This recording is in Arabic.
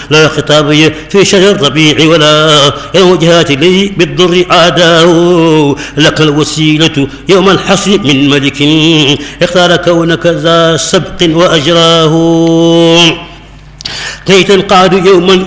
لا خطابي في شهر الربيع ولا يوم وجهات لي بالضر عاداه. لك الوسيلة يوم الحصر من ملك اختار كونك ذا سبق وأجراه. كي تنقاد يوما